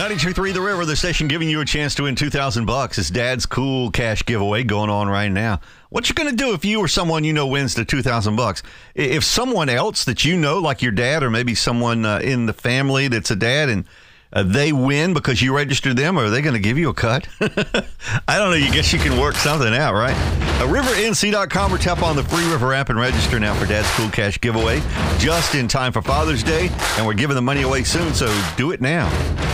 92.3 The River, the station giving you a chance to win $2,000. It's Dad's Cool Cash giveaway going on right now. What you going to do if you or someone you know wins the $2,000? If someone else that you know, like your dad or maybe someone in the family that's a dad, and they win because you registered them, are they going to give you a cut? I don't know. You guess you can work something out, right? RiverNC.com or tap on the free River app and register now for Dad's Cool Cash giveaway. Just in time for Father's Day, and we're giving the money away soon, so do it now.